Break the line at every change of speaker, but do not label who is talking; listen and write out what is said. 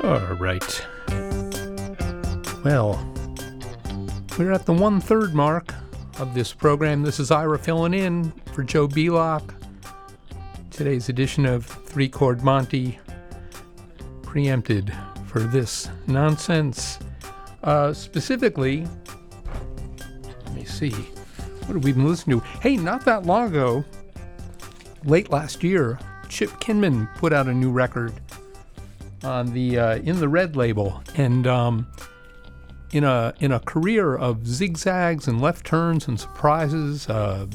All right. Well, we're at the 1/3 mark of this program. This is Ira filling in for Joe Belock. Today's edition of Three Chord Monty, preempted for this nonsense. Specifically, let me see, what have we been listening to? Hey, not that long ago, late last year, Chip Kinman put out a new record on the In the Red label, and in a career of zigzags and left turns and surprises,